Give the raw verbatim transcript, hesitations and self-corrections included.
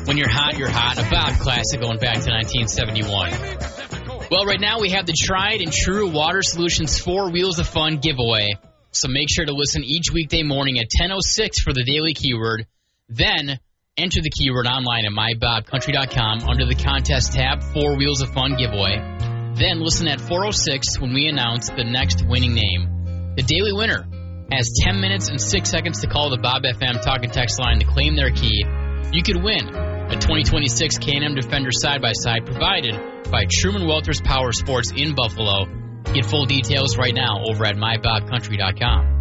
When you're hot, you're hot. A Bob classic going back to nineteen seventy-one. Well, right now we have the tried and true Water Solutions four Wheels of Fun giveaway. So make sure to listen each weekday morning at ten oh six for the daily keyword. Then enter the keyword online at my bob country dot com under the contest tab, four Wheels of Fun giveaway. Then listen at four oh six when we announce the next winning name. The daily winner has ten minutes and six seconds to call the Bob F M talk and text line to claim their key. You could win a twenty twenty-six K and M Defender side-by-side provided by Truman Walters Power Sports in Buffalo. Get full details right now over at my bob country dot com.